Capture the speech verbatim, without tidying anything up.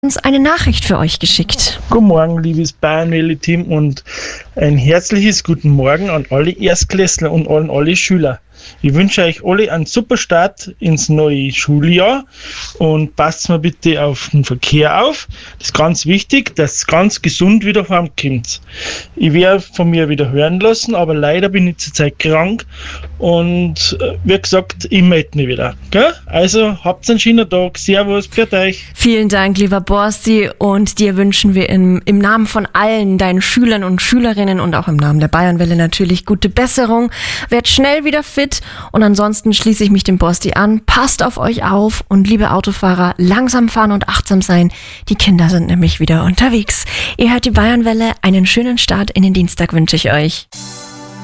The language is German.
uns eine Nachricht für euch geschickt. Guten Morgen, liebes Bayernwelle-Team, und ein herzliches Guten Morgen an alle Erstklässler und an alle Schüler. Ich wünsche euch alle einen super Start ins neue Schuljahr und passt mal bitte auf den Verkehr auf. Das ist ganz wichtig, dass es ganz gesund wieder heimkommt. Ich werde von mir wieder hören lassen, aber leider bin ich zurzeit krank und äh, wie gesagt, ich melde mich wieder. Gell? Also habt einen schönen Tag. Servus, pfiat euch. Vielen Dank, lieber Borsti, und dir wünschen wir im, im Namen von allen deinen Schülern und Schülerinnen und auch im Namen der Bayernwelle natürlich gute Besserung. Werd schnell wieder fit. Und ansonsten schließe ich mich dem Borsti an. Passt auf euch auf und liebe Autofahrer, langsam fahren und achtsam sein. Die Kinder sind nämlich wieder unterwegs. Ihr hört die Bayernwelle. Einen schönen Start in den Dienstag wünsche ich euch.